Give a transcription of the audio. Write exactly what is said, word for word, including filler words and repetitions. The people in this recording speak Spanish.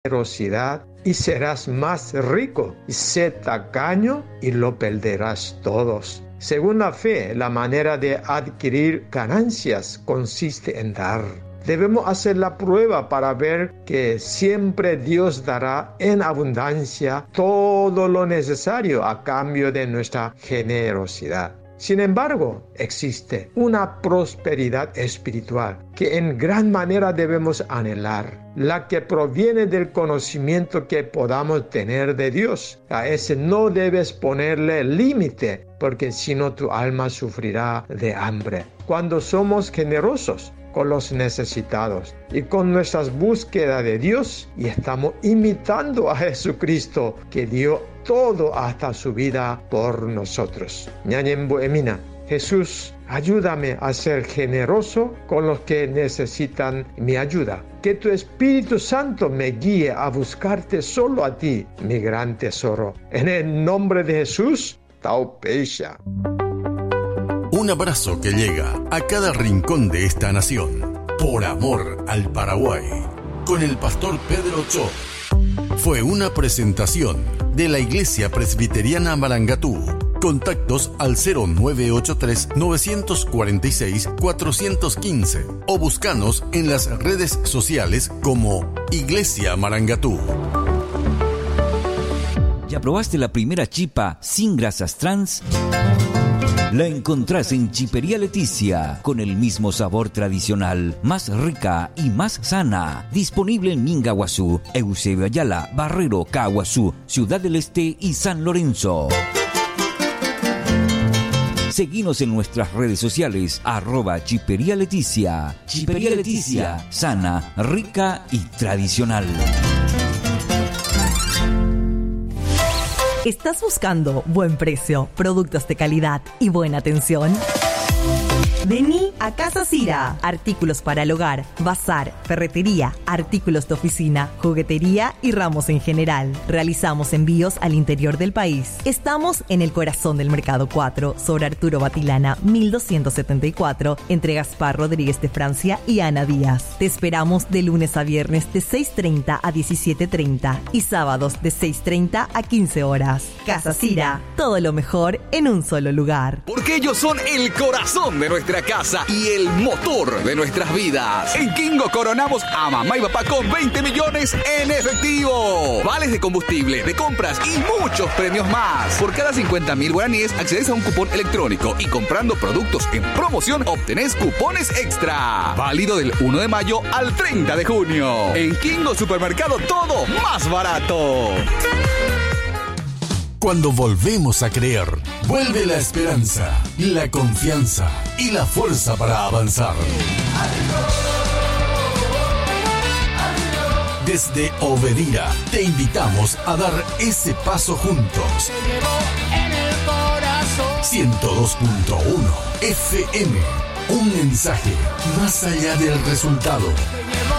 generosidad y serás más rico. Sé tacaño y lo perderás todos. Según la fe, la manera de adquirir ganancias consiste en dar. Debemos hacer la prueba para ver que siempre Dios dará en abundancia todo lo necesario a cambio de nuestra generosidad. Sin embargo, existe una prosperidad espiritual que en gran manera debemos anhelar, la que proviene del conocimiento que podamos tener de Dios. A ese no debes ponerle límite, porque si no tu alma sufrirá de hambre. Cuando somos generosos con los necesitados y con nuestras búsquedas de Dios, y estamos imitando a Jesucristo, que dio todo hasta su vida por nosotros. Ñañembo Emina, Jesús, ayúdame a ser generoso con los que necesitan mi ayuda. Que tu Espíritu Santo me guíe a buscarte solo a ti, mi gran tesoro. En el nombre de Jesús, Tao Peisha. Un abrazo que llega a cada rincón de esta nación, por amor al Paraguay, con el pastor Pedro Cho. Fue una presentación de la Iglesia Presbiteriana Marangatú. Contactos al cero nueve ocho tres, nueve cuatro seis, cuatro uno cinco o búscanos en las redes sociales como Iglesia Marangatú. ¿Ya probaste la primera chipa sin grasas trans? La encontrás en Chipería Leticia, con el mismo sabor tradicional, más rica y más sana. Disponible en Mingaguazú, Eusebio Ayala, Barrero, Caguazú, Ciudad del Este y San Lorenzo. Seguinos en nuestras redes sociales, arroba Chipería Leticia. Chipería Leticia, sana, rica y tradicional. ¿Estás buscando buen precio, productos de calidad y buena atención? Vení a Casa Cira. Artículos para el hogar, bazar, ferretería, artículos de oficina, juguetería y ramos en general. Realizamos envíos al interior del país. Estamos en el corazón del Mercado cuatro, sobre Arturo Batilana, mil doscientos setenta y cuatro, entre Gaspar Rodríguez de Francia y Ana Díaz. Te esperamos de lunes a viernes de seis treinta a diecisiete treinta y sábados de seis treinta a quince horas. Casa Cira, todo lo mejor en un solo lugar. Porque ellos son el corazón de nuestra casa y el motor de nuestras vidas. En Kingo coronamos a mamá y papá con veinte millones en efectivo, vales de combustible, de compras y muchos premios más. Por cada cincuenta mil guaraníes accedes a un cupón electrónico y comprando productos en promoción obtenés cupones extra. Válido del uno de mayo al treinta de junio. En Kingo Supermercado todo más barato. Cuando volvemos a creer, vuelve la esperanza, la confianza y la fuerza para avanzar. Desde Obedira te invitamos a dar ese paso juntos. ciento dos punto uno F M, un mensaje más allá del resultado.